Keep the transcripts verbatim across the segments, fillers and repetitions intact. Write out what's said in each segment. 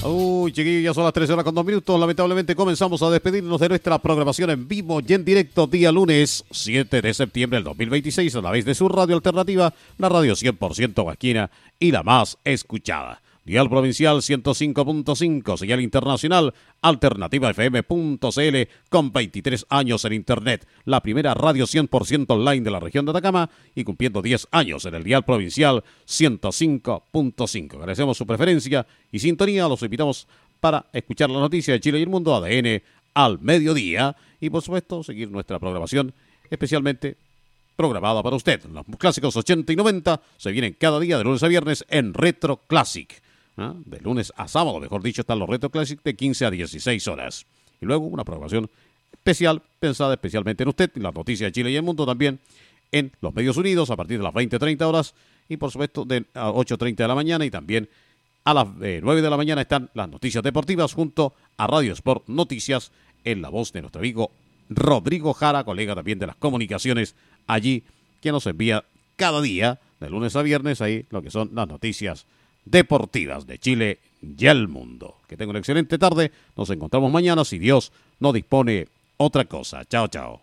Uy, chiquillos, ya son las trece horas con dos minutos. Lamentablemente comenzamos a despedirnos de nuestra programación en vivo y en directo día lunes siete de septiembre del dos mil veintiséis a través de su radio alternativa, la radio cien por ciento huasquina y la más escuchada. Dial provincial ciento cinco punto cinco, señal internacional alternativa f m punto c l con veintitrés años en internet, la primera radio cien por ciento online de la región de Atacama y cumpliendo diez años en el dial provincial ciento cinco punto cinco. Agradecemos su preferencia y sintonía, los invitamos para escuchar la noticia de Chile y el mundo A D N al mediodía y por supuesto seguir nuestra programación especialmente programada para usted. Los clásicos ochenta y noventa se vienen cada día de lunes a viernes en Retro Classic. ¿Ah? De lunes a sábado, mejor dicho, están los Retro Classic de quince a dieciséis horas. Y luego una programación especial, pensada especialmente en usted, y las noticias de Chile y el mundo también en los Medios Unidos a partir de las veinte treinta horas y por supuesto de a ocho treinta de la mañana y también a las eh, nueve de la mañana están las noticias deportivas junto a Radio Sport Noticias en la voz de nuestro amigo Rodrigo Jara, colega también de las comunicaciones allí, que nos envía cada día, de lunes a viernes, ahí lo que son las noticias deportivas de Chile y el mundo. Que tenga una excelente tarde. Nos encontramos mañana si Dios no dispone otra cosa. Chao, chao.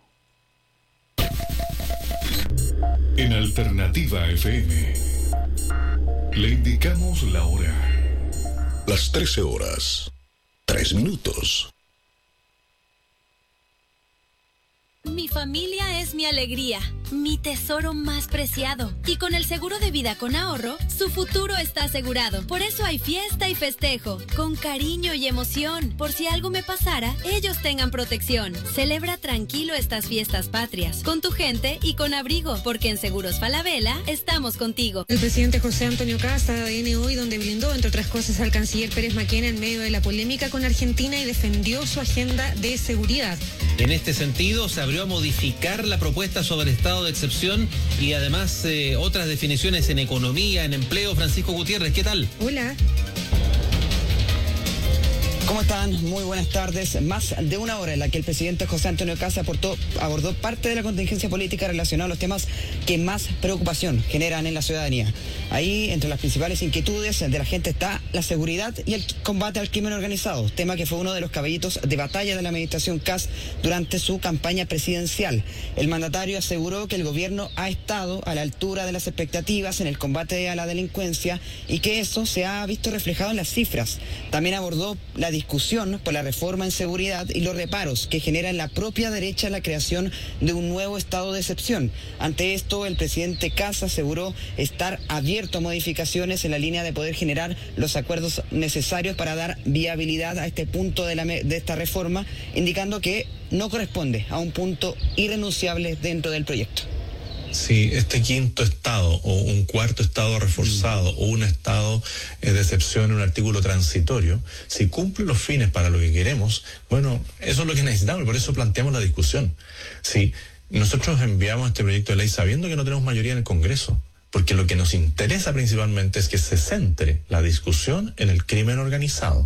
En Alternativa F M le indicamos la hora. Las trece horas, tres minutos. Mi familia es mi alegría, mi tesoro más preciado. Y con el seguro de vida con ahorro, su futuro está asegurado. Por eso hay fiesta y festejo, con cariño y emoción. Por si algo me pasara, ellos tengan protección. Celebra tranquilo estas fiestas patrias, con tu gente y con abrigo, porque en Seguros Falabella estamos contigo. El presidente José Antonio Kast a A D N hoy, donde blindó, entre otras cosas, al canciller Pérez Maquena en medio de la polémica con Argentina y defendió su agenda de seguridad. En este sentido, se abrió a modificar la propuesta sobre estado de excepción y además eh, otras definiciones en economía, en empleo. Francisco Gutiérrez, ¿qué tal? Hola. ¿Cómo están? Muy buenas tardes. Más de una hora en la que el presidente José Antonio Kast aportó, abordó parte de la contingencia política relacionada a los temas que más preocupación generan en la ciudadanía. Ahí, entre las principales inquietudes de la gente está la seguridad y el combate al crimen organizado, tema que fue uno de los caballitos de batalla de la administración Kast durante su campaña presidencial. El mandatario aseguró que el gobierno ha estado a la altura de las expectativas en el combate a la delincuencia y que eso se ha visto reflejado en las cifras. También abordó la discusión por la reforma en seguridad y los reparos que genera en la propia derecha la creación de un nuevo estado de excepción. Ante esto, el presidente Kast aseguró estar abierto a modificaciones en la línea de poder generar los acuerdos necesarios para dar viabilidad a este punto de, la, de esta reforma, indicando que no corresponde a un punto irrenunciable dentro del proyecto. Si este quinto estado o un cuarto estado reforzado o un estado eh, de excepción en un artículo transitorio, si cumple los fines para lo que queremos, bueno, eso es lo que necesitamos y por eso planteamos la discusión. Si nosotros enviamos este proyecto de ley sabiendo que no tenemos mayoría en el Congreso, porque lo que nos interesa principalmente es que se centre la discusión en el crimen organizado.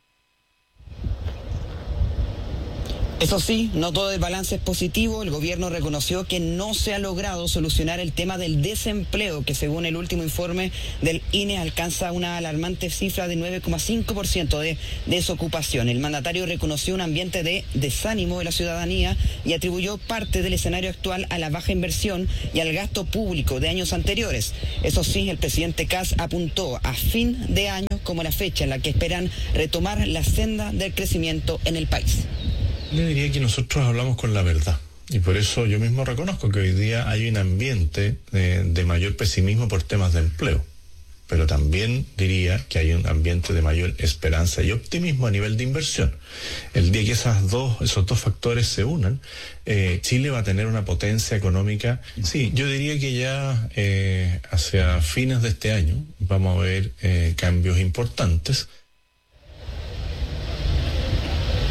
Eso sí, no todo el balance es positivo. El gobierno reconoció que no se ha logrado solucionar el tema del desempleo, que según el último informe del I N E alcanza una alarmante cifra de nueve coma cinco por ciento de desocupación. El mandatario reconoció un ambiente de desánimo de la ciudadanía y atribuyó parte del escenario actual a la baja inversión y al gasto público de años anteriores. Eso sí, el presidente Kast apuntó a fin de año como la fecha en la que esperan retomar la senda del crecimiento en el país. Le diría que nosotros hablamos con la verdad y por eso yo mismo reconozco que hoy día hay un ambiente de, de mayor pesimismo por temas de empleo, pero también diría que hay un ambiente de mayor esperanza y optimismo a nivel de inversión. El día que esas dos, esos dos factores se unan, eh, Chile va a tener una potencia económica. Sí, yo diría que ya eh, hacia fines de este año vamos a ver eh, cambios importantes.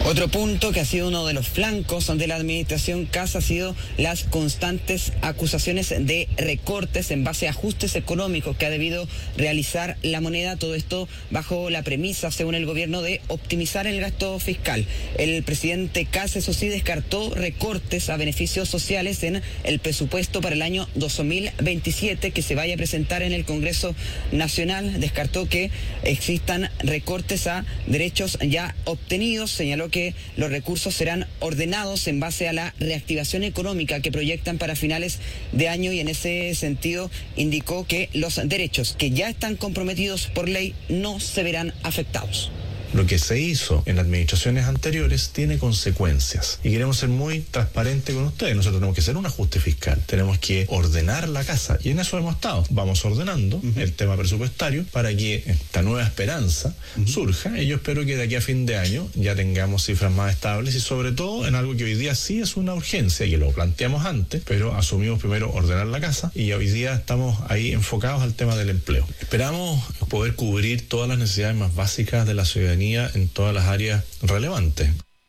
Otro punto que ha sido uno de los flancos de la administración Kast ha sido las constantes acusaciones de recortes en base a ajustes económicos que ha debido realizar la moneda, todo esto bajo la premisa, según el gobierno, de optimizar el gasto fiscal. El presidente Kast, eso sí, descartó recortes a beneficios sociales en el presupuesto para el año dos mil veintisiete que se vaya a presentar en el Congreso Nacional. Descartó que existan recortes a derechos ya obtenidos, señaló que los recursos serán ordenados en base a la reactivación económica que proyectan para finales de año, y en ese sentido indicó que los derechos que ya están comprometidos por ley no se verán afectados. Lo que se hizo en administraciones anteriores tiene consecuencias y queremos ser muy transparentes con ustedes. Nosotros tenemos que hacer un ajuste fiscal, tenemos que ordenar la casa y en eso hemos estado. Vamos ordenando uh-huh. el tema presupuestario para que esta nueva esperanza uh-huh. surja, y yo espero que de aquí a fin de año ya tengamos cifras más estables y sobre todo en algo que hoy día sí es una urgencia y que lo planteamos antes, pero asumimos primero ordenar la casa y hoy día estamos ahí enfocados al tema del empleo. Esperamos poder cubrir todas las necesidades más básicas de la ciudadanía en todas las áreas relevantes.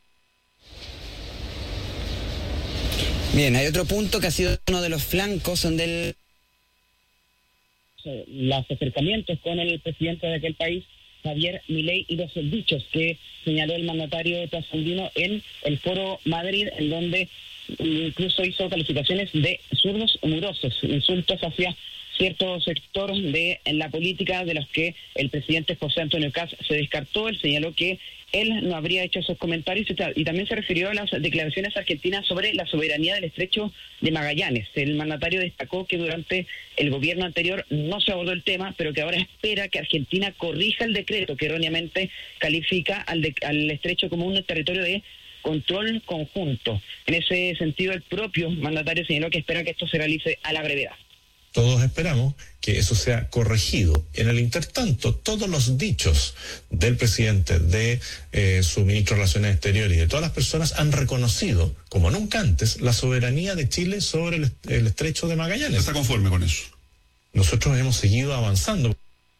Bien, hay otro punto que ha sido uno de los flancos del... los acercamientos con el presidente de aquel país, Javier Milei, y los dichos que señaló el mandatario trasandino en el Foro Madrid, en donde incluso hizo calificaciones de zurdos murosos, insultos hacia cierto sector de la política de los que el presidente José Antonio Kast se descartó. Él señaló que él no habría hecho esos comentarios y también se refirió a las declaraciones argentinas sobre la soberanía del estrecho de Magallanes. El mandatario destacó que durante el gobierno anterior no se abordó el tema, pero que ahora espera que Argentina corrija el decreto que erróneamente califica al, de, al estrecho como un territorio de control conjunto. En ese sentido, el propio mandatario señaló que espera que esto se realice a la brevedad. Todos esperamos que eso sea corregido. En el intertanto, todos los dichos del presidente, de eh, su ministro de Relaciones Exteriores y de todas las personas han reconocido, como nunca antes, la soberanía de Chile sobre el, el estrecho de Magallanes. ¿Está conforme con eso? Nosotros hemos seguido avanzando.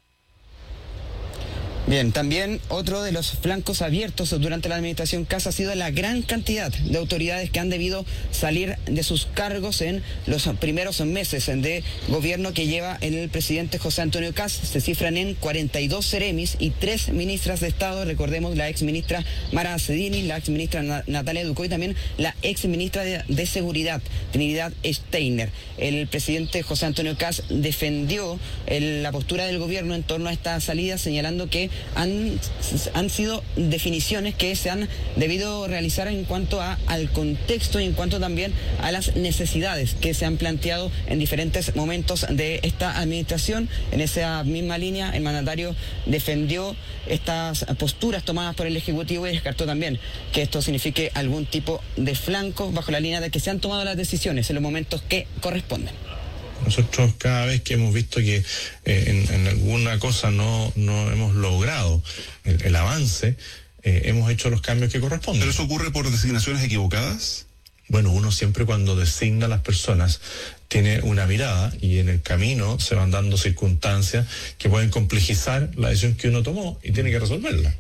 Bien, también otro de los flancos abiertos durante la administración Kast ha sido la gran cantidad de autoridades que han debido salir de sus cargos en los primeros meses de gobierno que lleva el presidente José Antonio Kast. Se cifran en cuarenta y dos seremis y tres ministras de Estado. Recordemos la ex ministra Mara Cedini, la ex ministra Natalia Ducó y también la ex ministra de, de Seguridad, Trinidad Steiner. El presidente José Antonio Kast defendió el, la postura del gobierno en torno a esta salida, señalando que Han, han sido definiciones que se han debido realizar en cuanto a, al contexto y en cuanto también a las necesidades que se han planteado en diferentes momentos de esta administración. En esa misma línea, el mandatario defendió estas posturas tomadas por el Ejecutivo y descartó también que esto signifique algún tipo de flanco bajo la línea de que se han tomado las decisiones en los momentos que corresponden. Nosotros cada vez que hemos visto que eh, en, en alguna cosa no, no hemos logrado el, el avance, eh, hemos hecho los cambios que corresponden. ¿Pero eso ocurre por designaciones equivocadas? Bueno, uno siempre cuando designa a las personas tiene una mirada y en el camino se van dando circunstancias que pueden complejizar la decisión que uno tomó y tiene que resolverla.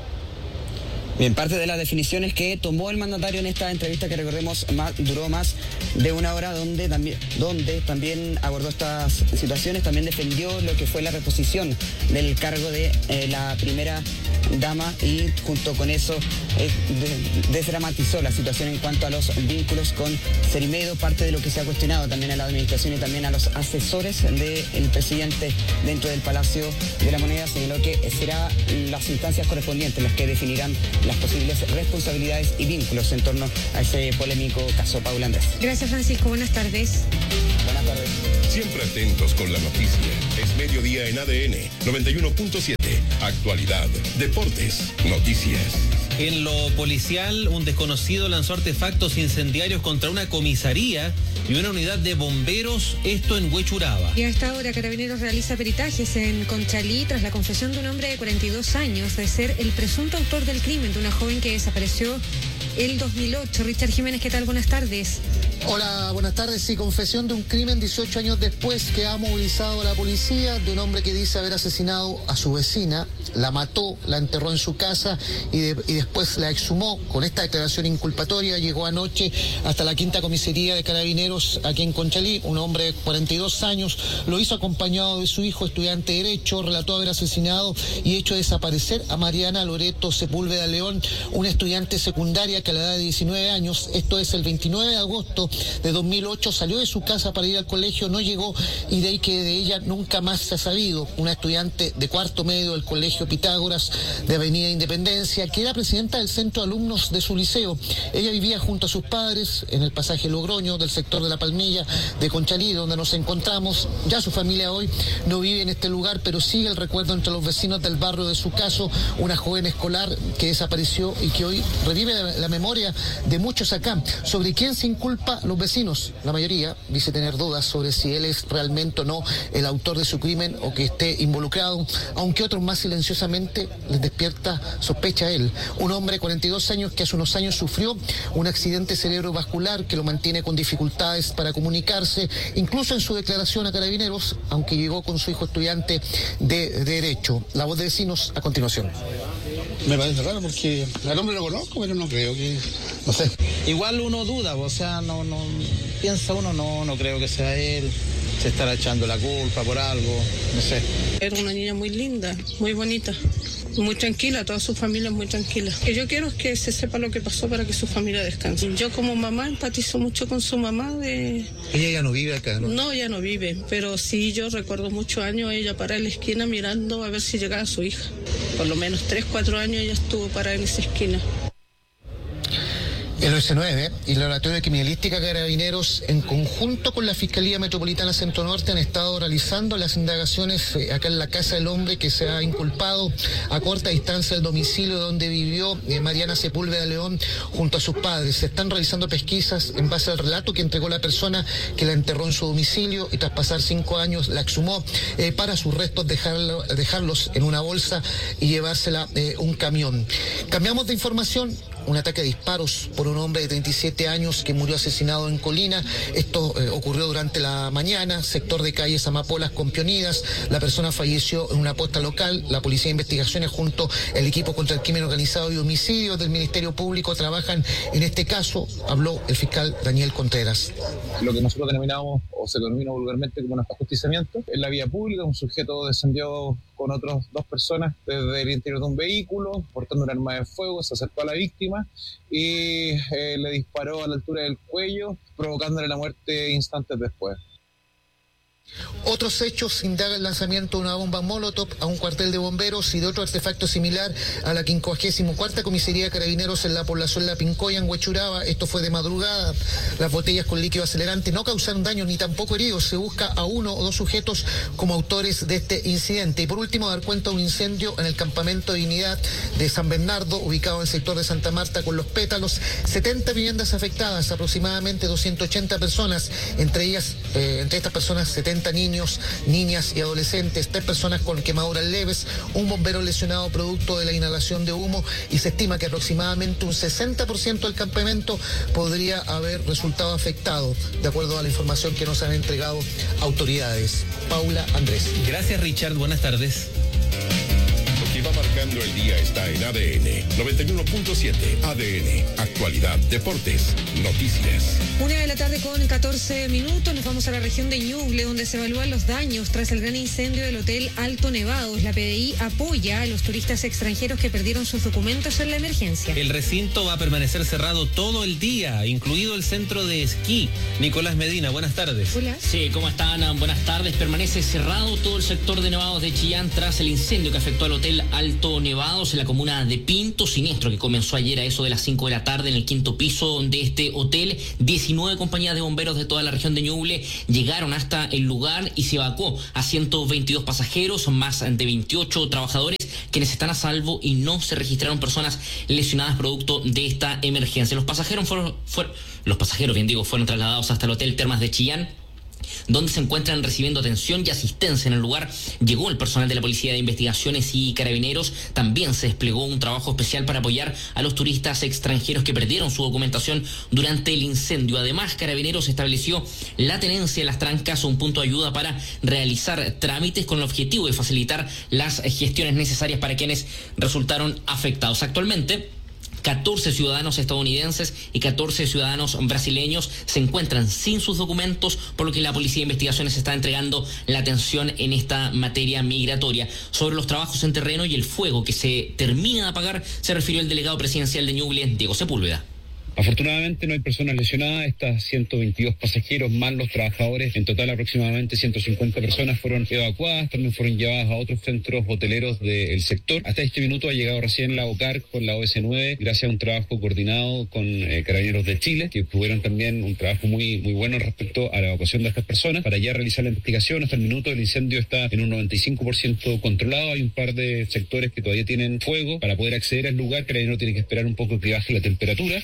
Bien, parte de las definiciones que tomó el mandatario en esta entrevista que recordemos más, duró más de una hora, donde también, donde también abordó estas situaciones, también defendió lo que fue la reposición del cargo de eh, la primera dama y junto con eso eh, de, desdramatizó la situación en cuanto a los vínculos con Cerimedo, parte de lo que se ha cuestionado también a la administración y también a los asesores del presidente dentro del Palacio de la Moneda. Señaló que serán las instancias correspondientes las que definirán las posibles responsabilidades y vínculos en torno a ese polémico caso. Paula Andrés. Gracias, Francisco. Buenas tardes. Buenas tardes. Siempre atentos con la noticia. Es mediodía en A D N noventa y uno punto siete. Actualidad, deportes, noticias. En lo policial, un desconocido lanzó artefactos incendiarios contra una comisaría y una unidad de bomberos, esto en Huechuraba. Y a esta hora, Carabineros realiza peritajes en Conchalí tras la confesión de un hombre de cuarenta y dos años de ser el presunto autor del crimen de una joven que desapareció el dos mil ocho. Richard Jiménez, ¿qué tal? Buenas tardes. Hola, buenas tardes. Sí, confesión de un crimen dieciocho años después que ha movilizado a la policía, de un hombre que dice haber asesinado a su vecina, la mató, la enterró en su casa y, de, y después la exhumó. Con esta declaración inculpatoria llegó anoche hasta la quinta comisaría de Carabineros aquí en Conchalí. Un hombre de cuarenta y dos años lo hizo acompañado de su hijo, estudiante de Derecho, relató haber asesinado y hecho desaparecer a Mariana Loreto Sepúlveda León, una estudiante secundaria que a la edad de diecinueve años, esto es el veintinueve de agosto de dos mil ocho, salió de su casa para ir al colegio, no llegó y de ahí que de ella nunca más se ha sabido. Una estudiante de cuarto medio del Colegio Pitágoras de Avenida Independencia, que era presidenta del centro de alumnos de su liceo. Ella vivía junto a sus padres en el pasaje Logroño del sector de La Palmilla de Conchalí, donde nos encontramos. Ya su familia hoy no vive en este lugar, pero sigue el recuerdo entre los vecinos del barrio de su caso, una joven escolar que desapareció y que hoy revive la memoria de muchos acá. ¿Sobre quién se inculpa? Los vecinos, la mayoría, dice tener dudas sobre si él es realmente o no el autor de su crimen o que esté involucrado, aunque otros más silenciosamente les despierta sospecha a él. Un hombre de cuarenta y dos años que hace unos años sufrió un accidente cerebrovascular que lo mantiene con dificultades para comunicarse, incluso en su declaración a Carabineros, aunque llegó con su hijo estudiante de, de Derecho. La voz de vecinos a continuación. Me parece raro porque al hombre lo conozco, pero no creo que, no sé. Igual uno duda, o sea, no, no piensa uno, no, no creo que sea él, se estará echando la culpa por algo, no sé. Era una niña muy linda, muy bonita, muy tranquila, toda su familia es muy tranquila. Lo que yo quiero es que se sepa lo que pasó para que su familia descanse. Yo como mamá empatizo mucho con su mamá de... Ella ya no vive acá, ¿no? No, ya no vive, pero sí yo recuerdo muchos años ella parada en la esquina mirando a ver si llegaba su hija. Por lo menos tres, cuatro años ella estuvo parada en esa esquina. El O S nueve y el Laboratorio de Criminalística Carabineros, en conjunto con la Fiscalía Metropolitana Centro Norte, han estado realizando las indagaciones eh, acá en la casa del hombre que se ha inculpado a corta distancia del domicilio donde vivió eh, Mariana Sepúlveda León junto a sus padres. Se están realizando pesquisas en base al relato que entregó la persona que la enterró en su domicilio y tras pasar cinco años la exhumó eh, para sus restos dejarlo, dejarlos en una bolsa y llevársela eh, un camión. Cambiamos de información. Un ataque a disparos por un hombre de treinta y siete años que murió asesinado en Colina. Esto eh, ocurrió durante la mañana, sector de calles Amapolas con Pionidas. La persona falleció en una posta local. La Policía de Investigaciones junto al equipo contra el crimen organizado y homicidios del Ministerio Público trabajan en este caso. Habló el fiscal Daniel Contreras. Lo que nosotros denominamos, o se denomina vulgarmente como un ajusticiamiento, en la vía pública un sujeto descendió con otras dos personas desde el interior de un vehículo, portando un arma de fuego, se acercó a la víctima y eh, le disparó a la altura del cuello, provocándole la muerte instantes después. Otros hechos indagan el lanzamiento de una bomba Molotov a un cuartel de bomberos y de otro artefacto similar a la quincuagésima cuarta comisaría de Carabineros en la población La Pincoya, en Huechuraba. Esto fue de madrugada. Las botellas con líquido acelerante no causaron daño ni tampoco heridos. Se busca a uno o dos sujetos como autores de este incidente. Y por último, dar cuenta de un incendio en el campamento de Dignidad de San Bernardo, ubicado en el sector de Santa Marta con Los Pétalos. setenta viviendas afectadas, aproximadamente doscientas ochenta personas, entre ellas, eh, entre estas personas, setenta niños, niñas y adolescentes, tres personas con quemaduras leves, un bombero lesionado producto de la inhalación de humo y se estima que aproximadamente un sesenta por ciento del campamento podría haber resultado afectado, de acuerdo a la información que nos han entregado autoridades. Paula Andrés. Gracias, Richard. Buenas tardes. Lo que va marcando el día está en A D N noventa y uno punto siete. A D N, actualidad, deportes, noticias. Una de la tarde con catorce minutos, nos vamos a la región de Ñuble, donde se evalúan los daños tras el gran incendio del Hotel Alto Nevados. La P D I apoya a los turistas extranjeros que perdieron sus documentos en la emergencia. El recinto va a permanecer cerrado todo el día, incluido el centro de esquí. Nicolás Medina, buenas tardes. Hola. Sí, ¿cómo están? Buenas tardes. Permanece cerrado todo el sector de Nevados de Chillán tras el incendio que afectó al Hotel Alto Nevados en la comuna de Pinto. Siniestro que comenzó ayer a eso de las cinco de la tarde en el quinto piso de este hotel. diecinueve compañías de bomberos de toda la región de Ñuble llegaron hasta el lugar y se evacuó a ciento veintidós pasajeros, más de veintiocho trabajadores quienes están a salvo y no se registraron personas lesionadas producto de esta emergencia. Los pasajeros fueron, fueron los pasajeros, bien digo, fueron trasladados hasta el Hotel Termas de Chillán, donde se encuentran recibiendo atención y asistencia. En el lugar llegó el personal de la Policía de Investigaciones y Carabineros. También se desplegó un trabajo especial para apoyar a los turistas extranjeros que perdieron su documentación durante el incendio. Además, Carabineros estableció la tenencia de las trancas, un punto de ayuda para realizar trámites con el objetivo de facilitar las gestiones necesarias para quienes resultaron afectados. Actualmente, catorce ciudadanos estadounidenses y catorce ciudadanos brasileños se encuentran sin sus documentos, por lo que la Policía de Investigaciones está entregando la atención en esta materia migratoria. Sobre los trabajos en terreno y el fuego que se termina de apagar, se refirió el delegado presidencial de Ñuble, Diego Sepúlveda. Afortunadamente no hay personas lesionadas, estas ciento veintidós pasajeros más los trabajadores, en total aproximadamente ciento cincuenta personas fueron evacuadas, también fueron llevadas a otros centros hoteleros del sector. Hasta este minuto ha llegado recién la OCAR con la O S nueve, gracias a un trabajo coordinado con eh, Carabineros de Chile, que tuvieron también un trabajo muy, muy bueno respecto a la evacuación de estas personas, para ya realizar la investigación. Hasta el minuto el incendio está en un noventa y cinco por ciento controlado, hay un par de sectores que todavía tienen fuego. Para poder acceder al lugar, Carabineros tiene que esperar un poco que baje la temperatura.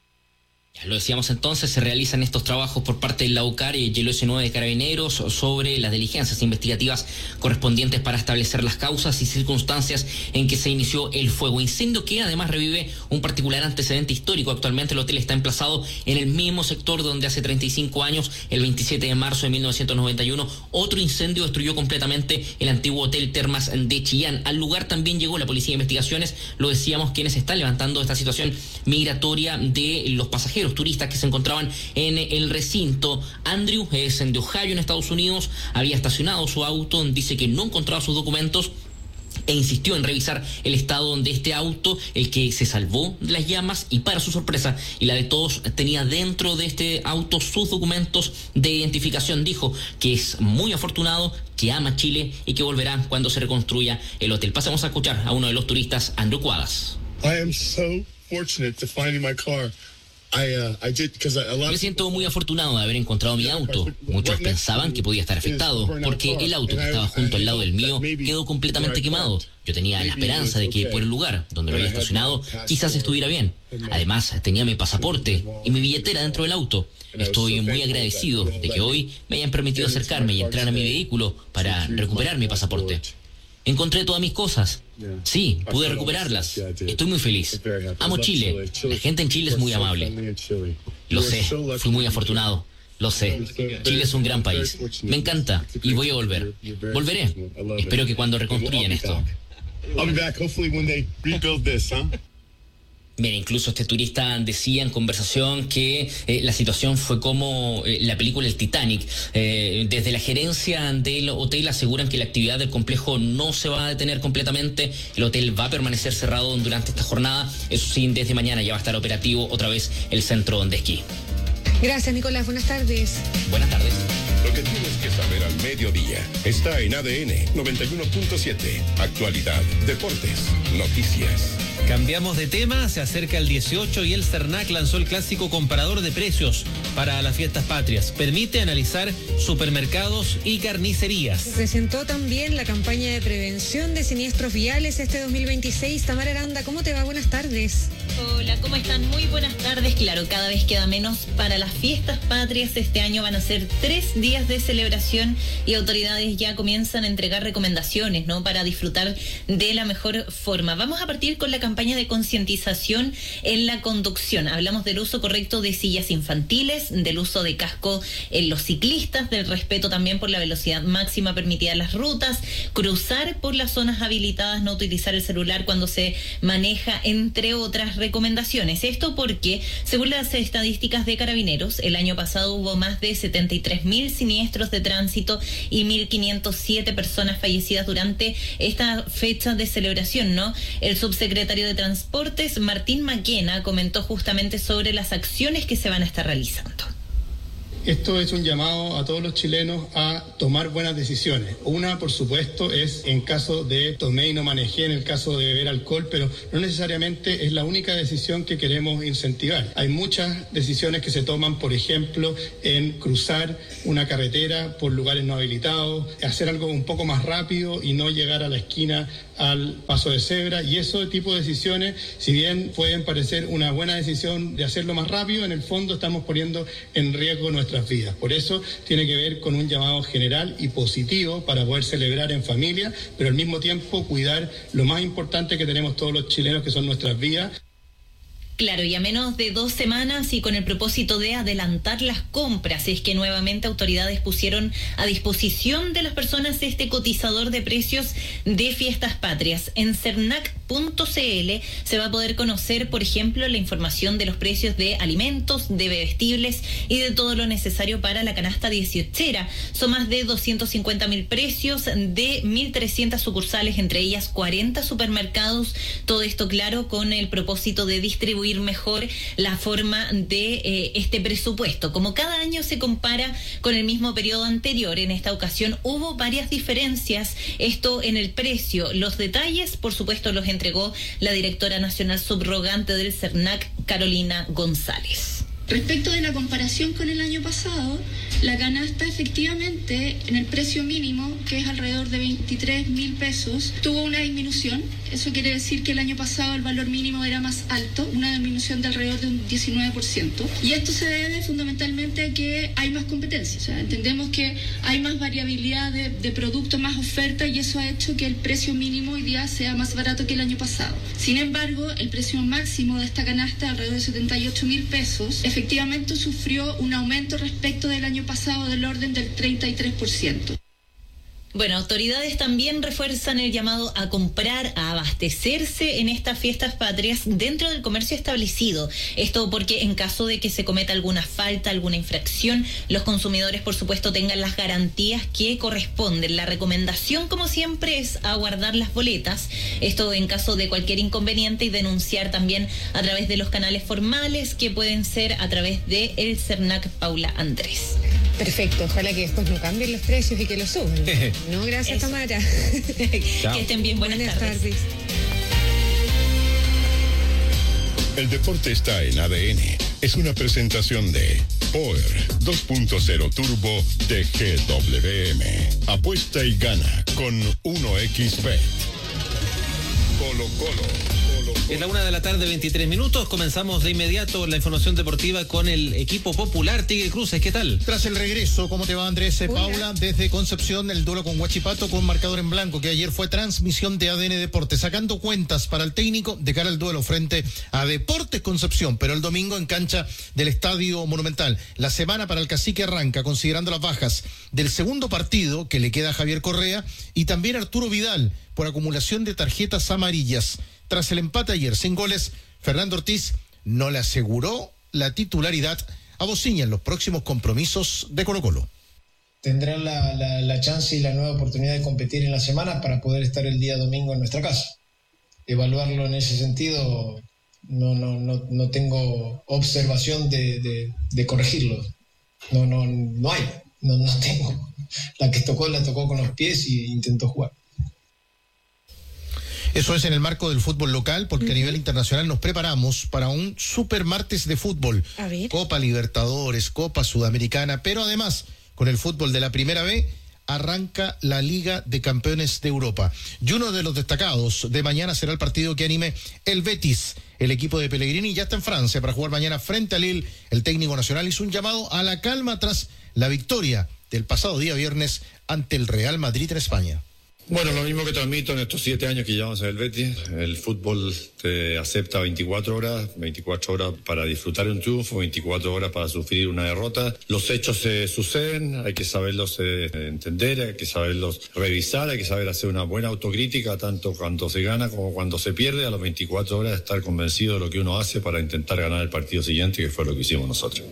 Ya lo decíamos entonces, se realizan estos trabajos por parte del AUCAR y el O S nueve de Carabineros sobre las diligencias investigativas correspondientes para establecer las causas y circunstancias en que se inició el fuego. Incendio que además revive un particular antecedente histórico. Actualmente el hotel está emplazado en el mismo sector donde hace treinta y cinco años, el veintisiete de marzo de mil novecientos noventa y uno, otro incendio destruyó completamente el antiguo Hotel Termas de Chillán. Al lugar también llegó la Policía de Investigaciones, lo decíamos, quienes están levantando esta situación migratoria de los pasajeros turistas que se encontraban en el recinto. Andrew es de Ohio, en Estados Unidos, había estacionado su auto, dice que no encontraba sus documentos e insistió en revisar el estado de este auto, el que se salvó de las llamas, y para su sorpresa y la de todos, tenía dentro de este auto sus documentos de identificación. Dijo que es muy afortunado, que ama Chile y que volverá cuando se reconstruya el hotel. Pasamos a escuchar a uno de los turistas, Andrew Cuadras. I am so fortunate to find my car. I, uh, I did, a lot Me siento muy afortunado de haber encontrado mi auto. Muchos pensaban que podía estar afectado, porque el auto que estaba junto al lado del mío quedó completamente quemado. Yo tenía la esperanza de que por el lugar donde lo había estacionado quizás estuviera bien. Además, tenía mi pasaporte y mi billetera dentro del auto. Estoy muy agradecido de que hoy me hayan permitido acercarme y entrar a mi vehículo para recuperar mi pasaporte. Encontré todas mis cosas. Sí, pude recuperarlas. Estoy muy feliz. Amo Chile. La gente en Chile es muy amable. Lo sé, fui muy afortunado. Lo sé. Chile es un gran país. Me encanta y voy a volver. Volveré. Espero que cuando reconstruyan esto. Mira, incluso este turista decía en conversación que eh, la situación fue como eh, la película El Titanic. Eh, desde la gerencia del hotel aseguran que la actividad del complejo no se va a detener completamente. El hotel va a permanecer cerrado durante esta jornada. Eso sí, desde mañana ya va a estar operativo otra vez el centro de esquí. Gracias, Nicolás. Buenas tardes. Buenas tardes. Lo que tienes que saber al mediodía está en A D N noventa y uno punto siete. Actualidad, deportes, noticias. Cambiamos de tema, se acerca el dieciocho y el CERNAC lanzó el clásico comparador de precios para las fiestas patrias. Permite analizar supermercados y carnicerías. Presentó también la campaña de prevención de siniestros viales este dos mil veintiséis. Tamara Aranda, ¿cómo te va? Buenas tardes. Hola, ¿cómo están? Muy buenas tardes. Claro, cada vez queda menos para las fiestas patrias. Este año van a ser tres días de celebración y autoridades ya comienzan a entregar recomendaciones, ¿no?, para disfrutar de la mejor forma. Vamos a partir con la campaña de concientización en la conducción. Hablamos del uso correcto de sillas infantiles, del uso de casco en los ciclistas, del respeto también por la velocidad máxima permitida en las rutas, cruzar por las zonas habilitadas, no utilizar el celular cuando se maneja, entre otras recomendaciones. Esto porque, según las estadísticas de Carabineros, el año pasado hubo más de setenta y tres mil siniestros de tránsito y mil quinientas siete personas fallecidas durante esta fecha de celebración, ¿no? El subsecretario de Transportes, Martín Maquena, comentó justamente sobre las acciones que se van a estar realizando. Esto es un llamado a todos los chilenos a tomar buenas decisiones. Una, por supuesto, es en caso de tomé y no manejé, en el caso de beber alcohol, pero no necesariamente es la única decisión que queremos incentivar. Hay muchas decisiones que se toman, por ejemplo, en cruzar una carretera por lugares no habilitados, hacer algo un poco más rápido y no llegar a la esquina al paso de cebra, y ese tipo de decisiones, si bien pueden parecer una buena decisión de hacerlo más rápido, en el fondo estamos poniendo en riesgo nuestras vidas. Por eso tiene que ver con un llamado general y positivo para poder celebrar en familia, pero al mismo tiempo cuidar lo más importante que tenemos todos los chilenos, que son nuestras vidas. Claro, y a menos de dos semanas y con el propósito de adelantar las compras, es que nuevamente autoridades pusieron a disposición de las personas este cotizador de precios de fiestas patrias. En cernac punto c l se va a poder conocer, por ejemplo, la información de los precios de alimentos, de bebestibles y de todo lo necesario para la canasta dieciochera. Son más de doscientos cincuenta mil precios de mil trescientas sucursales, entre ellas cuarenta supermercados. Todo esto, claro, con el propósito de distribuir mejor la forma de eh, este presupuesto. Como cada año se compara con el mismo periodo anterior, en esta ocasión hubo varias diferencias, esto en el precio. Los detalles, por supuesto, los entregó la directora nacional subrogante del CERNAC, Carolina González. Respecto de la comparación con el año pasado, la canasta efectivamente en el precio mínimo, que es alrededor de veintitrés mil pesos, tuvo una disminución. Eso quiere decir que el año pasado el valor mínimo era más alto, una disminución de alrededor de un diecinueve por ciento. Y esto se debe fundamentalmente a que hay más competencia. O sea, entendemos que hay más variabilidad de, de productos, más oferta, y eso ha hecho que el precio mínimo hoy día sea más barato que el año pasado. Sin embargo, el precio máximo de esta canasta, alrededor de setenta y ocho mil pesos, efectivamente sufrió un aumento respecto del año pasado del orden del treinta y tres por ciento. Bueno, autoridades también refuerzan el llamado a comprar, a abastecerse en estas fiestas patrias dentro del comercio establecido. Esto porque en caso de que se cometa alguna falta, alguna infracción, los consumidores, por supuesto, tengan las garantías que corresponden. La recomendación, como siempre, es aguardar las boletas. Esto en caso de cualquier inconveniente, y denunciar también a través de los canales formales, que pueden ser a través de el CERNAC Paula Andrés. Perfecto, ojalá que después no cambien los precios y que los suban. No, gracias, Eso. Tamara. Que estén bien, buenas, buenas tardes. tardes. El deporte está en A D N. Es una presentación de Power dos punto cero Turbo de G W M. Apuesta y gana con uno equis bet. Colo Colo. Es la una de la tarde, veintitrés minutos. Comenzamos de inmediato la información deportiva con el equipo popular Tigre Cruces. ¿Qué tal? Tras el regreso, ¿cómo te va, Andrés? Hola. Paula, desde Concepción, el duelo con Huachipato con marcador en blanco, que ayer fue transmisión de A D N Deportes, sacando cuentas para el técnico de cara al duelo frente a Deportes Concepción, pero el domingo en cancha del Estadio Monumental. La semana para el Cacique arranca considerando las bajas del segundo partido que le queda a Javier Correa y también Arturo Vidal por acumulación de tarjetas amarillas. Tras el empate ayer sin goles, Fernando Ortiz no le aseguró la titularidad a Bociña en los próximos compromisos de Colo-Colo. Tendrán la, la, la chance y la nueva oportunidad de competir en la semana para poder estar el día domingo en nuestra casa. Evaluarlo en ese sentido, no, no, no, no tengo observación de, de, de corregirlo. No, no, no hay, no, no tengo. La que tocó, la tocó con los pies y intentó jugar. Eso es en el marco del fútbol local, porque uh-huh. a nivel internacional nos preparamos para un super martes de fútbol. A ver. Copa Libertadores, Copa Sudamericana, pero además, con el fútbol de la Primera B, arranca la Liga de Campeones de Europa. Y uno de los destacados de mañana será el partido que anime el Betis. El equipo de Pellegrini ya está en Francia para jugar mañana frente a Lille. El técnico nacional hizo un llamado a la calma tras la victoria del pasado día viernes ante el Real Madrid en España. Bueno, lo mismo que transmito en estos siete años que llevamos en el Betis. El fútbol te acepta veinticuatro horas, veinticuatro horas para disfrutar un triunfo, veinticuatro horas para sufrir una derrota. Los hechos se suceden, hay que saberlos eh, entender, hay que saberlos revisar, hay que saber hacer una buena autocrítica, tanto cuando se gana como cuando se pierde. A las veinticuatro horas estar convencido de lo que uno hace para intentar ganar el partido siguiente, que fue lo que hicimos nosotros.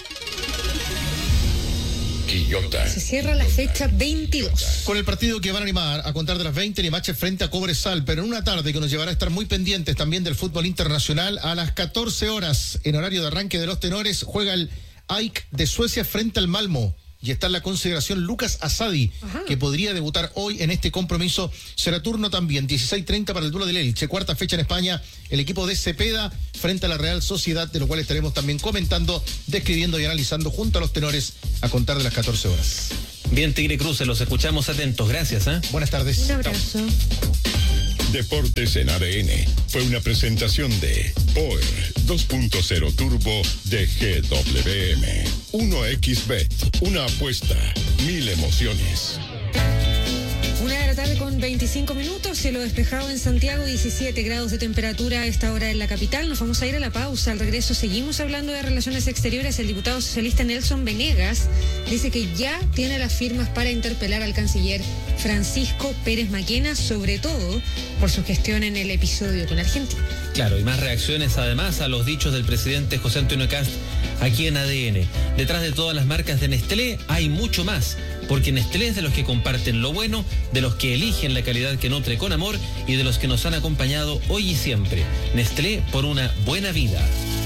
Quillota. Se cierra la fecha veintidós. Con el partido que van a animar a contar de las veinte, Limache frente a Cobresal, pero en una tarde que nos llevará a estar muy pendientes también del fútbol internacional. A las catorce horas, en horario de arranque de los tenores, juega el A I C de Suecia frente al Malmo. Y está en la consideración Lucas Asadi, Ajá. que podría debutar hoy en este compromiso. Será turno también, dieciséis treinta para el duelo del Elche. Cuarta fecha en España, el equipo de Cepeda frente a la Real Sociedad, de lo cual estaremos también comentando, describiendo y analizando junto a los tenores a contar de las catorce horas. Bien, Tigre Cruces, los escuchamos atentos. Gracias. ¿eh? Buenas tardes. Un abrazo. Deportes en A D N fue una presentación de Power dos punto cero Turbo de G W M. uno equis bet, una apuesta, mil emociones. Una de la tarde con veinticinco minutos, cielo despejado en Santiago, diecisiete grados de temperatura a esta hora en la capital. Nos vamos a ir a la pausa. Al regreso seguimos hablando de relaciones exteriores. El diputado socialista Nelson Venegas dice que ya tiene las firmas para interpelar al canciller Francisco Pérez Maquena, sobre todo por su gestión en el episodio con Argentina. Claro, y más reacciones además a los dichos del presidente José Antonio Kast aquí en A D N. Detrás de todas las marcas de Nestlé hay mucho más, porque Nestlé es de los que comparten lo bueno, de los que eligen la calidad que nutre con amor y de los que nos han acompañado hoy y siempre. Nestlé, por una buena vida.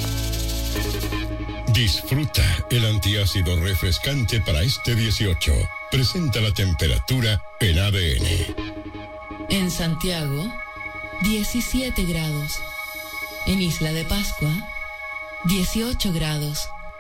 Disfruta el antiácido refrescante para este dieciocho. Presenta la temperatura en A D N. En Santiago, diecisiete grados. En Isla de Pascua, dieciocho grados.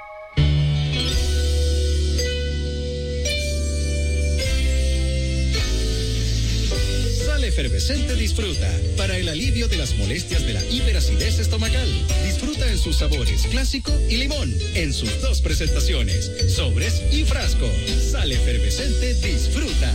Sal Efervescente Disfruta, para el alivio de las molestias de la hiperacidez estomacal. Disfruta en sus sabores clásico y limón, en sus dos presentaciones, sobres y frasco. Sal Efervescente Disfruta.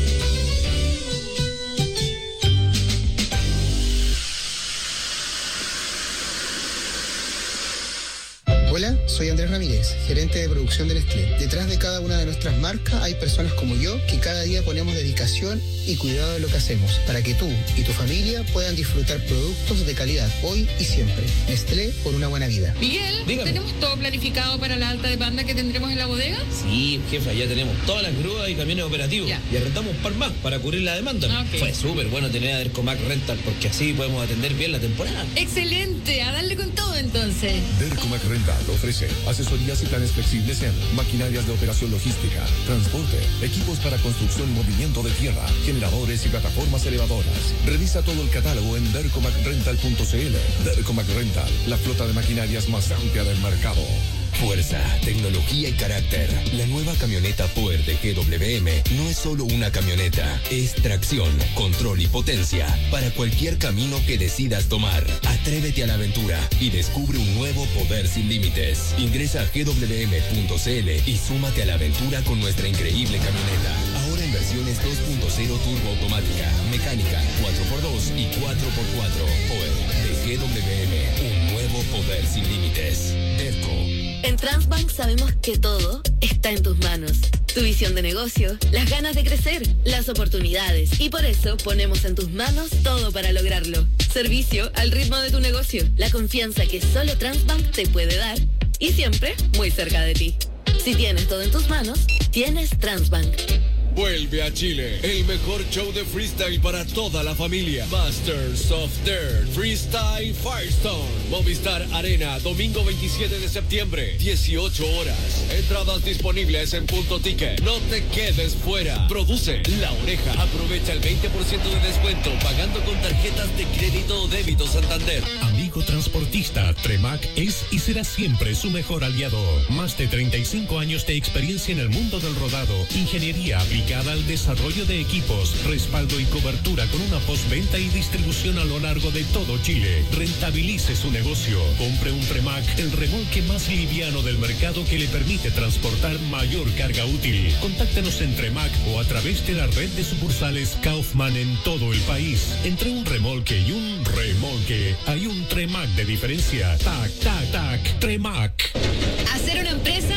Hola, soy Andrés Ramírez, gerente de producción de Nestlé. Detrás de cada una de nuestras marcas hay personas como yo que cada día ponemos dedicación y cuidado de lo que hacemos para que tú y tu familia puedan disfrutar productos de calidad hoy y siempre. Nestlé, por una buena vida. Miguel, Dígame. ¿tenemos todo planificado para la alta demanda que tendremos en la bodega? Sí, jefa, ya tenemos todas las grúas y camiones operativos. Ya. Y arrendamos un par más para cubrir la demanda. Ok. Fue súper bueno tener a Dercomac Rental, porque así podemos atender bien la temporada. Excelente, a darle con todo entonces. Dercomac Rental ofrece asesorías y planes flexibles en maquinarias de operación logística, transporte, equipos para construcción y movimiento de tierra, generadores y plataformas elevadoras. Revisa todo el catálogo en dercomac rental punto c l. Dercomac Rental, la flota de maquinarias más amplia del mercado. Fuerza, tecnología y carácter. La nueva camioneta Power de G W M no es solo una camioneta, es tracción, control y potencia para cualquier camino que decidas tomar. Atrévete a la aventura y descubre un nuevo poder sin límites. Ingresa a g w m punto c l y súmate a la aventura con nuestra increíble camioneta. Ahora en versiones dos punto cero turbo automática, mecánica, cuatro por dos y cuatro por cuatro. Power de G W M, un nuevo poder sin límites. Derco. En Transbank sabemos que todo está en tus manos. Tu visión de negocio, las ganas de crecer, las oportunidades. Y por eso ponemos en tus manos todo para lograrlo. Servicio al ritmo de tu negocio. La confianza que solo Transbank te puede dar. Y siempre muy cerca de ti. Si tienes todo en tus manos, tienes Transbank. Vuelve a Chile, el mejor show de freestyle para toda la familia. Masters of Dirt Freestyle Firestone. Movistar Arena, domingo veintisiete de septiembre, dieciocho horas. Entradas disponibles en Punto Ticket. No te quedes fuera. Produce La Oreja. Aprovecha el veinte por ciento de descuento pagando con tarjetas de crédito o débito Santander. Amigo transportista, Tremac es y será siempre su mejor aliado. Más de treinta y cinco años de experiencia en el mundo del rodado, ingeniería aplicada al desarrollo de equipos, respaldo y cobertura con una postventa y distribución a lo largo de todo Chile. Rentabilice su negocio. Compre un Tremac, el remolque más liviano del mercado que le permite transportar mayor carga útil. Contáctenos en Tremac o a través de la red de sucursales Kaufman en todo el país. Entre un remolque y un remolque hay un Tremac de diferencia. Tac, tac, tac, Tremac. Hacer una empresa,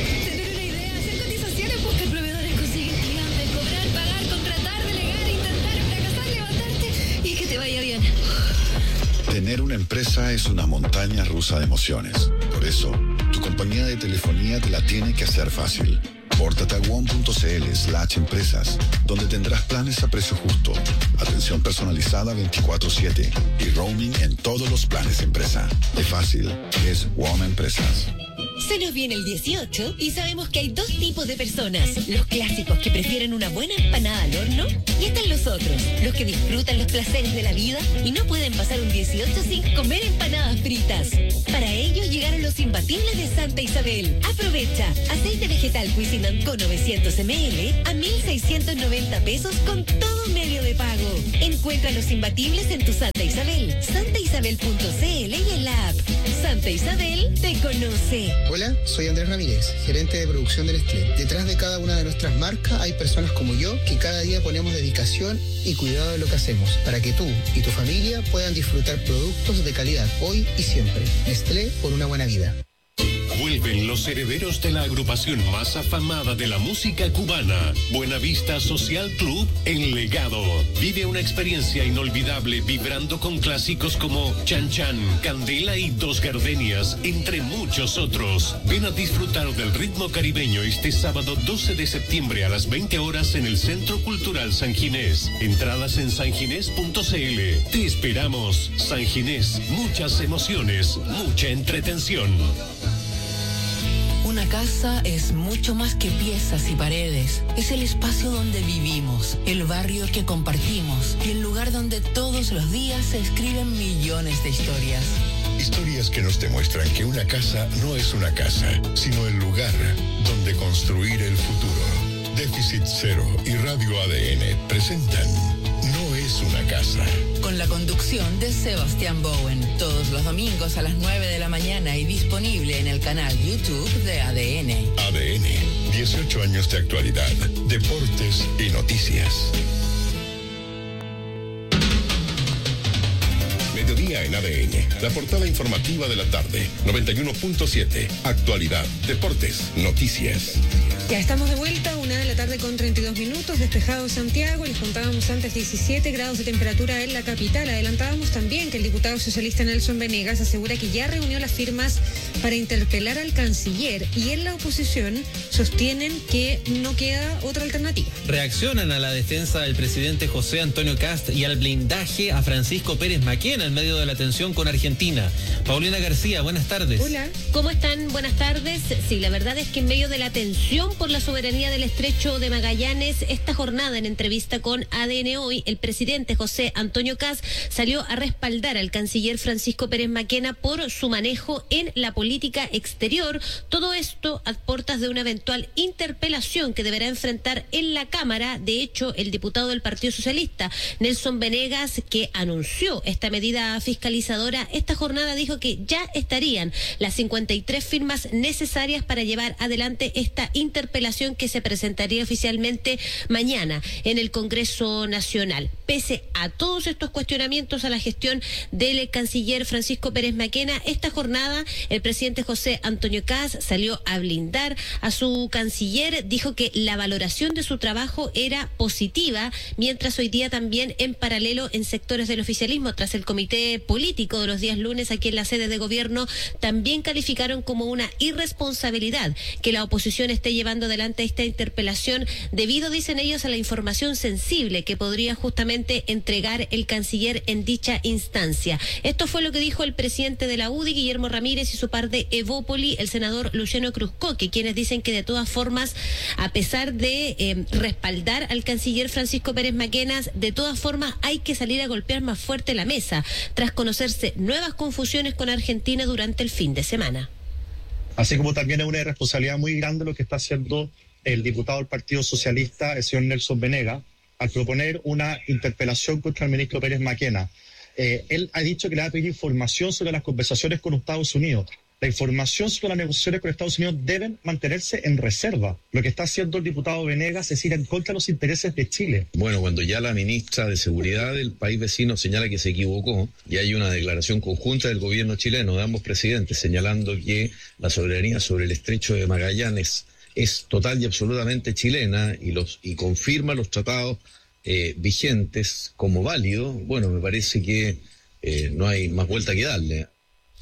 tener una empresa es una montaña rusa de emociones. Por eso, tu compañía de telefonía te la tiene que hacer fácil. Pórtate a one punto c l slash empresas, donde tendrás planes a precio justo, atención personalizada veinticuatro siete y roaming en todos los planes empresa. De fácil, es WOM Empresas. Se nos viene el dieciocho y sabemos que hay dos tipos de personas. Los clásicos que prefieren una buena empanada al horno y están los otros, los que disfrutan los placeres de la vida y no pueden pasar un dieciocho sin comer empanadas fritas. Para ello llegaron los imbatibles de Santa Isabel. Aprovecha aceite vegetal Cuisinant con novecientos mililitros a mil seiscientos noventa pesos con todo medio de pago. Encuentra los imbatibles en tu Santa Isabel, santa isabel punto c l y en la app. Santa Isabel te conoce. Hola, soy Andrés Ramírez, gerente de producción de Nestlé. Detrás de cada una de nuestras marcas hay personas como yo que cada día ponemos dedicación y cuidado de lo que hacemos para que tú y tu familia puedan disfrutar productos de calidad hoy y siempre. Nestlé, por una buena vida. Vuelven los herederos de la agrupación más afamada de la música cubana, Buenavista Social Club en Legado. Vive una experiencia inolvidable vibrando con clásicos como Chan Chan, Candela y Dos Gardenias, entre muchos otros. Ven a disfrutar del ritmo caribeño este sábado doce de septiembre a las veinte horas en el Centro Cultural San Ginés. Entradas en sanginés punto c l. Te esperamos. San Ginés, muchas emociones, mucha entretención. Una casa es mucho más que piezas y paredes. Es el espacio donde vivimos, el barrio que compartimos y el lugar donde todos los días se escriben millones de historias. Historias que nos demuestran que una casa no es una casa, sino el lugar donde construir el futuro. Déficit Cero y Radio A D N presentan No es una casa. Con la conducción de Sebastián Bowen, todos los domingos a las nueve de la mañana y disponible en el canal YouTube de A D N. A D N, dieciocho años de actualidad, deportes y noticias. Mediodía en A D N, la portada informativa de la tarde, noventa y uno punto siete, actualidad, deportes, noticias. Ya estamos de vuelta, una de la tarde con treinta y dos minutos, despejado Santiago, les contábamos antes diecisiete grados de temperatura en la capital. Adelantábamos también que el diputado socialista Nelson Venegas asegura que ya reunió las firmas para interpelar al canciller y en la oposición sostienen que no queda otra alternativa. Reaccionan a la defensa del presidente José Antonio Kast y al blindaje a Francisco Pérez Maquena en medio de la tensión con Argentina. Paulina García, buenas tardes. Hola. ¿Cómo están? Buenas tardes. Sí, la verdad es que en medio de la tensión por la soberanía del Estrecho de Magallanes, esta jornada en entrevista con A D N Hoy, el presidente José Antonio Kast salió a respaldar al canciller Francisco Pérez Maquena por su manejo en la política exterior. Todo esto a puertas de una eventual interpelación que deberá enfrentar en la Cámara. De hecho, el diputado del Partido Socialista, Nelson Venegas, que anunció esta medida fiscalizadora, esta jornada dijo que ya estarían las cincuenta y tres firmas necesarias para llevar adelante esta interpelación que se presentaría oficialmente mañana en el Congreso Nacional. Pese a todos estos cuestionamientos a la gestión del canciller Francisco Pérez Maquena, esta jornada el presidente José Antonio Kast salió a blindar a su canciller, dijo que la valoración de su trabajo era positiva, mientras hoy día también en paralelo en sectores del oficialismo, tras el comité político de los días lunes aquí en la sede de gobierno, también calificaron como una irresponsabilidad que la oposición esté llevando adelante esta interpelación debido, dicen ellos, a la información sensible que podría justamente entregar el canciller en dicha instancia. Esto fue lo que dijo el presidente de la U D I, Guillermo Ramírez, y su par de Evópoli, el senador Luciano Cruzcoque, quienes dicen que de todas formas, a pesar de eh, respaldar al canciller Francisco Pérez Maquena, de todas formas hay que salir a golpear más fuerte la mesa, tras conocerse nuevas confusiones con Argentina durante el fin de semana. Así como también es una responsabilidad muy grande lo que está haciendo el diputado del Partido Socialista, el señor Nelson Venegas, al proponer una interpelación contra el ministro Pérez Maquena. Eh, él ha dicho que le va a pedir información sobre las conversaciones con Estados Unidos. La información sobre las negociaciones con Estados Unidos deben mantenerse en reserva. Lo que está haciendo el diputado Venegas es ir en contra de los intereses de Chile. Bueno, cuando ya la ministra de Seguridad del país vecino señala que se equivocó, y hay una declaración conjunta del gobierno chileno de ambos presidentes señalando que la soberanía sobre el Estrecho de Magallanes es total y absolutamente chilena y los y confirma los tratados eh, vigentes como válidos, bueno, me parece que eh, no hay más vuelta que darle.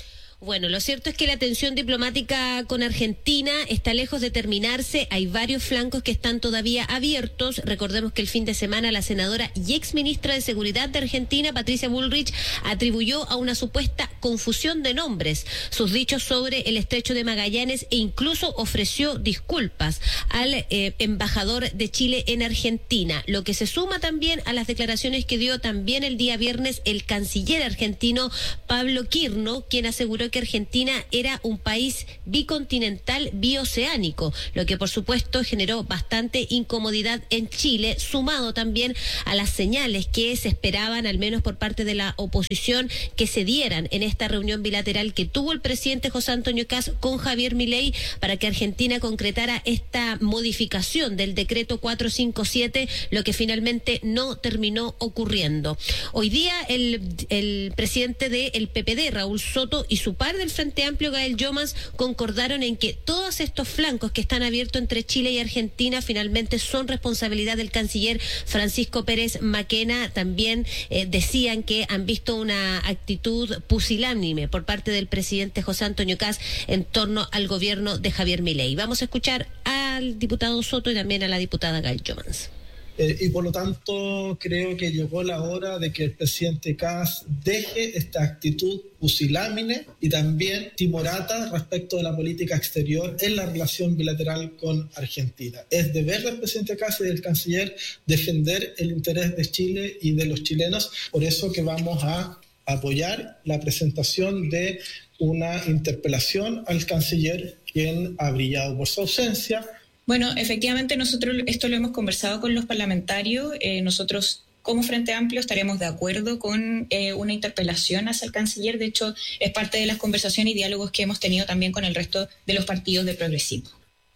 Bueno, lo cierto es que la tensión diplomática con Argentina está lejos de terminarse. Hay varios flancos que están todavía abiertos. Recordemos que el fin de semana la senadora y exministra de Seguridad de Argentina, Patricia Bullrich, atribuyó a una supuesta confusión de nombres sus dichos sobre el estrecho de Magallanes e incluso ofreció disculpas al eh, embajador de Chile en Argentina, lo que se suma también a las declaraciones que dio también el día viernes el canciller argentino Pablo Quirno, quien aseguró que Argentina era un país bicontinental bioceánico, lo que por supuesto generó bastante incomodidad en Chile, sumado también a las señales que se esperaban, al menos por parte de la oposición, que se dieran en esta reunión bilateral que tuvo el presidente José Antonio Kast con Javier Milei para que Argentina concretara esta modificación del decreto cuatrocientos cincuenta y siete, lo que finalmente no terminó ocurriendo. Hoy día el, el presidente del P P D, Raúl Soto, y su par del Frente Amplio, Gael Llomas, concordaron en que todos estos flancos que están abiertos entre Chile y Argentina finalmente son responsabilidad del canciller Francisco Pérez Maquena. También eh, decían que han visto una actitud pusilánime por parte del presidente José Antonio Kast en torno al gobierno de Javier Milei. Vamos a escuchar al diputado Soto y también a la diputada Gael Llomas. Eh, y por lo tanto creo que llegó la hora de que el presidente Kast deje esta actitud pusilánime y también timorata respecto de la política exterior en la relación bilateral con Argentina. Es deber del presidente Kast y del canciller defender el interés de Chile y de los chilenos, por eso que vamos a apoyar la presentación de una interpelación al canciller, quien ha brillado por su ausencia. Bueno, efectivamente nosotros esto lo hemos conversado con los parlamentarios. Eh, nosotros como Frente Amplio estaremos de acuerdo con eh, una interpelación hacia el canciller. De hecho, es parte de las conversaciones y diálogos que hemos tenido también con el resto de los partidos de progresismo.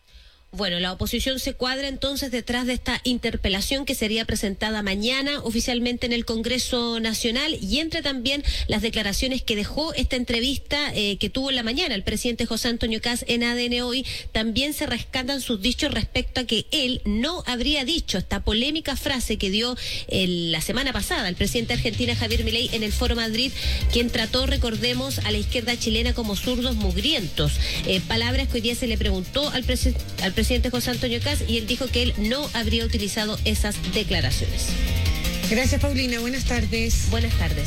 Bueno, la oposición se cuadra entonces detrás de esta interpelación que sería presentada mañana oficialmente en el Congreso Nacional, y entre también las declaraciones que dejó esta entrevista eh, que tuvo en la mañana el presidente José Antonio Kast en A D N Hoy. También se rescatan sus dichos respecto a que él no habría dicho esta polémica frase que dio el, la semana pasada el presidente de Argentina, Javier Milei, en el Foro Madrid, quien trató, recordemos, a la izquierda chilena como zurdos mugrientos. Eh, palabras que hoy día se le preguntó al presidente al presidente José Antonio Kast, y él dijo que él no habría utilizado esas declaraciones. Gracias, Paulina. Buenas tardes. Buenas tardes.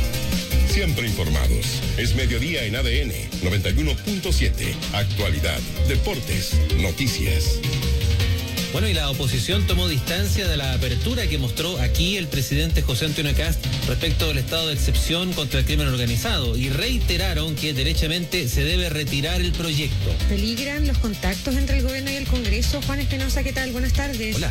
Siempre informados. Es mediodía en A D N noventa y uno punto siete. Actualidad, deportes, noticias. Bueno, y la oposición tomó distancia de la apertura que mostró aquí el presidente José Antonio Kast respecto del estado de excepción contra el crimen organizado, y reiteraron que derechamente se debe retirar el proyecto. ¿Peligran los contactos entre el gobierno y el Congreso? Juan Espinosa, ¿qué tal? Buenas tardes. Hola.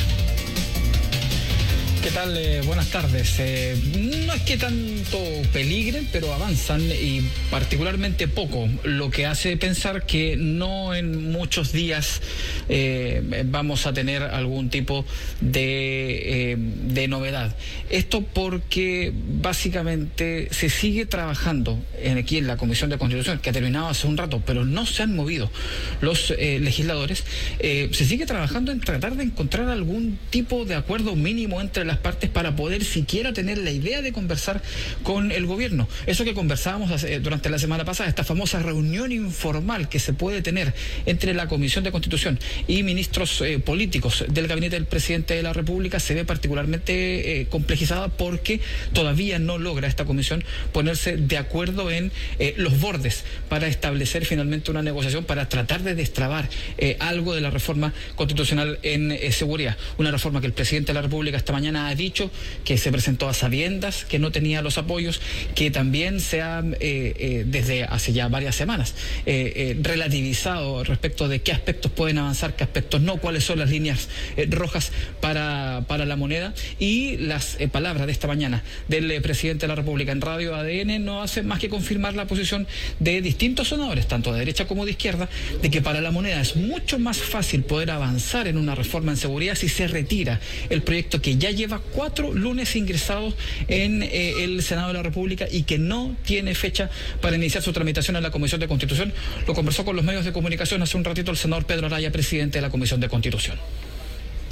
¿Qué tal? Eh, buenas tardes. Eh, no es que tanto peligren, pero avanzan, y particularmente poco, lo que hace pensar que no en muchos días eh, vamos a tener algún tipo de, eh, de novedad. Esto porque básicamente se sigue trabajando en, aquí en la Comisión de Constitución, que ha terminado hace un rato, pero no se han movido los eh, legisladores. Eh, se sigue trabajando en tratar de encontrar algún tipo de acuerdo mínimo entre las partes para poder siquiera tener la idea de conversar con el gobierno. Eso que conversábamos hace, durante la semana pasada, esta famosa reunión informal que se puede tener entre la Comisión de Constitución y ministros eh, políticos del gabinete del presidente de la República, se ve particularmente eh, complejizada porque todavía no logra esta comisión ponerse de acuerdo en eh, los bordes para establecer finalmente una negociación para tratar de destrabar eh, algo de la reforma constitucional en eh, seguridad. Una reforma que el presidente de la República esta mañana ha dicho que se presentó a sabiendas, que no tenía los apoyos, que también se ha, eh, eh, desde hace ya varias semanas, eh, eh, relativizado respecto de qué aspectos pueden avanzar, qué aspectos no, cuáles son las líneas eh, rojas para, para la moneda. Y las eh, palabras de esta mañana del eh, presidente de la República en Radio A D N no hacen más que confirmar la posición de distintos senadores, tanto de derecha como de izquierda, de que para la moneda es mucho más fácil poder avanzar en una reforma en seguridad si se retira el proyecto que ya lleva cuatro lunes ingresados en eh, el Senado de la República y que no tiene fecha para iniciar su tramitación en la Comisión de Constitución. Lo conversó con los medios de comunicación hace un ratito el senador Pedro Araya, presidente de la Comisión de Constitución.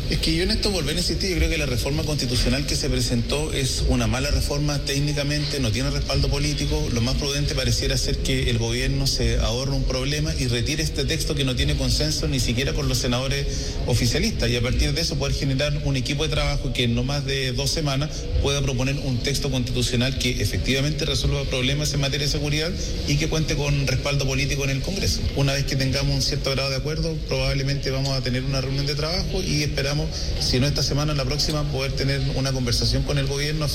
Es que yo en esto volver a insistir, yo creo que la reforma constitucional que se presentó es una mala reforma técnicamente, no tiene respaldo político. Lo más prudente pareciera ser que el gobierno se ahorre un problema y retire este texto que no tiene consenso ni siquiera con los senadores oficialistas, y a partir de eso poder generar un equipo de trabajo que en no más de dos semanas pueda proponer un texto constitucional que efectivamente resuelva problemas en materia de seguridad y que cuente con respaldo político en el Congreso. Una vez que tengamos un cierto grado de acuerdo, probablemente vamos a tener una reunión de trabajo y esperamos, si no esta semana, la próxima, poder tener una conversación con el gobierno.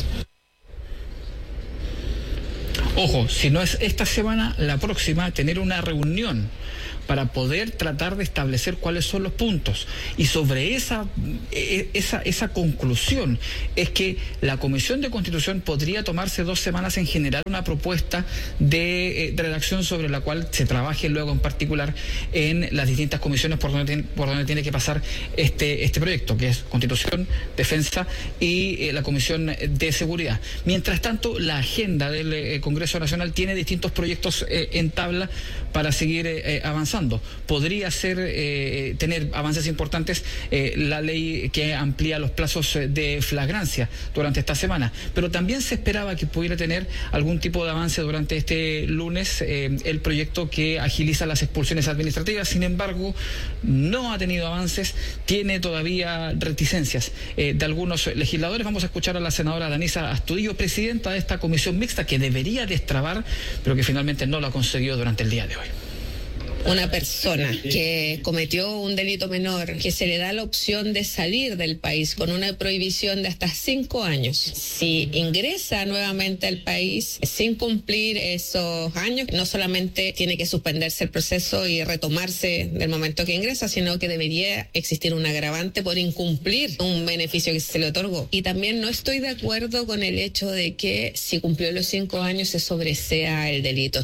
Ojo, si no es esta semana, la próxima, tener una reunión para poder tratar de establecer cuáles son los puntos. Y sobre esa, esa, esa conclusión es que la Comisión de Constitución podría tomarse dos semanas en generar una propuesta de, de redacción sobre la cual se trabaje luego en particular en las distintas comisiones por donde, tiene, por donde tiene que pasar este, este proyecto, que es Constitución, Defensa y eh, la Comisión de Seguridad. Mientras tanto, la agenda del eh, Congreso Nacional tiene distintos proyectos eh, en tabla para seguir eh, avanzando. Podría ser eh, tener avances importantes eh, la ley que amplía los plazos de flagrancia durante esta semana, pero también se esperaba que pudiera tener algún tipo de avance durante este lunes eh, el proyecto que agiliza las expulsiones administrativas. Sin embargo, no ha tenido avances, tiene todavía reticencias eh, de algunos legisladores. Vamos a escuchar a la senadora Danisa Astudillo, presidenta de esta comisión mixta, que debería destrabar, pero que finalmente no lo ha conseguido durante el día de hoy. Una persona que cometió un delito menor, que se le da la opción de salir del país con una prohibición de hasta cinco años. Si ingresa nuevamente al país sin cumplir esos años, no solamente tiene que suspenderse el proceso y retomarse del momento que ingresa, sino que debería existir un agravante por incumplir un beneficio que se le otorgó. Y también no estoy de acuerdo con el hecho de que si cumplió los cinco años se sobresea el delito.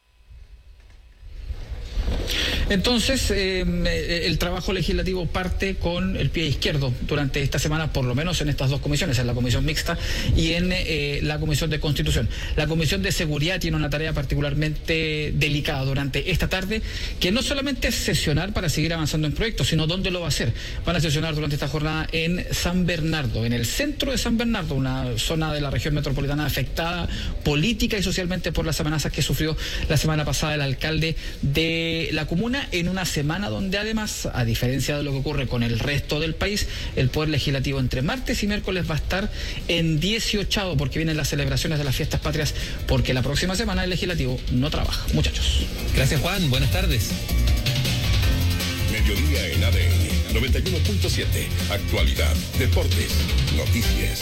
Entonces, eh, el trabajo legislativo parte con el pie izquierdo durante esta semana, por lo menos en estas dos comisiones, en la comisión mixta y en eh, la comisión de Constitución. La comisión de Seguridad tiene una tarea particularmente delicada durante esta tarde, que no solamente es sesionar para seguir avanzando en proyectos, sino dónde lo va a hacer. Van a sesionar durante esta jornada en San Bernardo, en el centro de San Bernardo, una zona de la región metropolitana afectada política y socialmente por las amenazas que sufrió la semana pasada el alcalde de la comuna, en una semana donde además, a diferencia de lo que ocurre con el resto del país, el Poder Legislativo entre martes y miércoles va a estar en dieciochavo, porque vienen las celebraciones de las fiestas patrias, porque la próxima semana el Legislativo no trabaja. Muchachos. Gracias, Juan. Buenas tardes. Mediodía en A D N noventa y uno punto siete. Actualidad, deportes, noticias.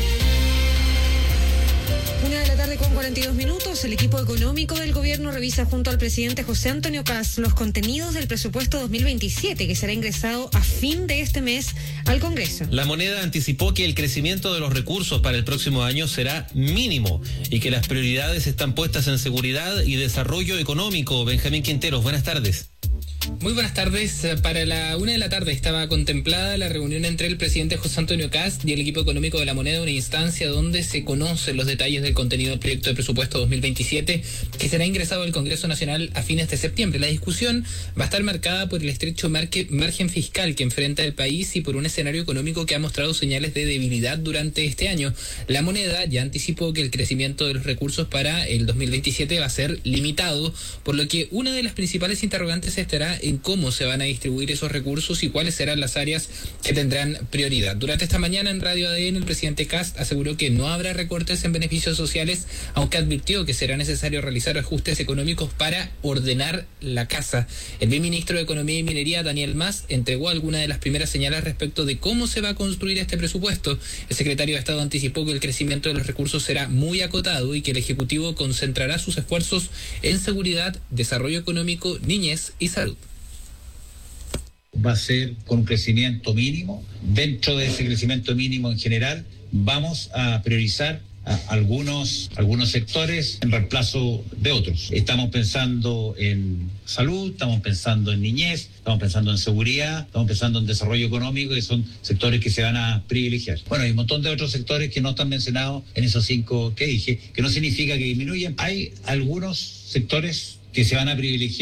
Una de la tarde con cuarenta y dos minutos, el equipo económico del gobierno revisa junto al presidente José Antonio Kast los contenidos del presupuesto dos mil veintisiete, que será ingresado a fin de este mes al Congreso. La moneda anticipó que el crecimiento de los recursos para el próximo año será mínimo y que las prioridades están puestas en seguridad y desarrollo económico. Benjamín Quinteros, buenas tardes. Muy buenas tardes. Para la una de la tarde estaba contemplada la reunión entre el presidente José Antonio Kast y el equipo económico de la moneda, una instancia donde se conocen los detalles del contenido del proyecto de presupuesto dos mil veintisiete que será ingresado al Congreso Nacional a fines de septiembre. La discusión va a estar marcada por el estrecho marque, margen fiscal que enfrenta el país y por un escenario económico que ha mostrado señales de debilidad durante este año. La moneda ya anticipó que el crecimiento de los recursos para el dos mil veintisiete va a ser limitado, por lo que una de las principales interrogantes estará en cómo se van a distribuir esos recursos y cuáles serán las áreas que tendrán prioridad. Durante esta mañana en Radio A D N el presidente Kast aseguró que no habrá recortes en beneficios sociales, aunque advirtió que será necesario realizar ajustes económicos para ordenar la casa. El viceministro de Economía y Minería, Daniel Mas, entregó algunas de las primeras señales respecto de cómo se va a construir este presupuesto. El secretario de Estado anticipó que el crecimiento de los recursos será muy acotado y que el Ejecutivo concentrará sus esfuerzos en seguridad, desarrollo económico, niñez y salud. Va a ser con un crecimiento mínimo. Dentro de ese crecimiento mínimo en general, vamos a priorizar a algunos, algunos sectores en reemplazo de otros. Estamos pensando en salud, estamos pensando en niñez, estamos pensando en seguridad, estamos pensando en desarrollo económico, que son sectores que se van a privilegiar. Bueno, hay un montón de otros sectores que no están mencionados en esos cinco que dije, que no significa que disminuyan. Hay algunos sectores que se van a privilegiar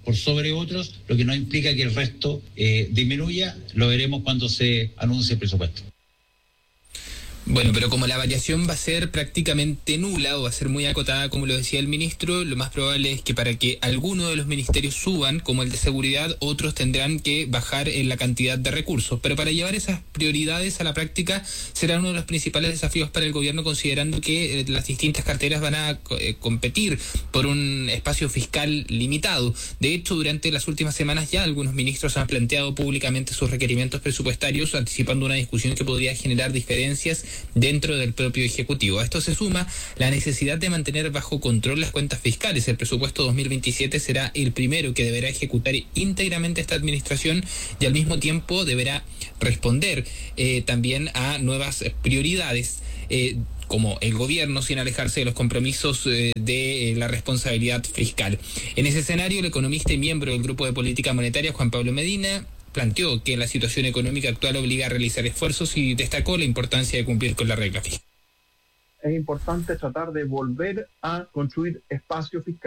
por sobre otros, lo que no implica que el resto eh, disminuya. Lo veremos cuando se anuncie el presupuesto. Bueno, pero como la variación va a ser prácticamente nula o va a ser muy acotada, como lo decía el ministro, lo más probable es que para que alguno de los ministerios suban, como el de seguridad, otros tendrán que bajar en la cantidad de recursos. Pero para llevar esas prioridades a la práctica será uno de los principales desafíos para el gobierno, considerando que eh, las distintas carteras van a eh, competir por un espacio fiscal limitado. De hecho, durante las últimas semanas ya algunos ministros han planteado públicamente sus requerimientos presupuestarios, anticipando una discusión que podría generar diferencias dentro del propio Ejecutivo. A esto se suma la necesidad de mantener bajo control las cuentas fiscales. El presupuesto dos mil veintisiete será el primero que deberá ejecutar íntegramente esta administración y al mismo tiempo deberá responder eh, también a nuevas prioridades, eh, como el gobierno, sin alejarse de los compromisos eh, de eh, la responsabilidad fiscal. En ese escenario, el economista y miembro del Grupo de Política Monetaria, Juan Pablo Medina, planteó que la situación económica actual obliga a realizar esfuerzos y destacó la importancia de cumplir con la regla fiscal. Es importante tratar de volver a construir espacio fiscal.